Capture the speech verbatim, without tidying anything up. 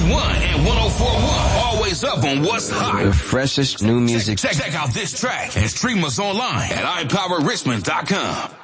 one and one oh four point one. Always up on what's hot. The freshest new music. Check, check, check out this track and stream us online at i power richmond dot com.